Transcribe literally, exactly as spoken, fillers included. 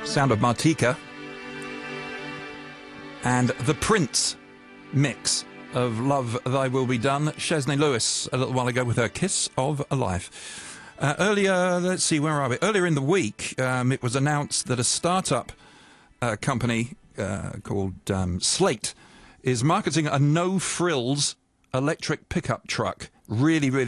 Sound of Martika. And the Prince mix of Love Thy Will Be Done. Chesney Lewis a little while ago with her Kiss of a Life. Uh, earlier, let's see, where are we? Earlier in the week, um, it was announced that a startup uh, company uh, called um, Slate is marketing a no-frills electric pickup truck. Really, really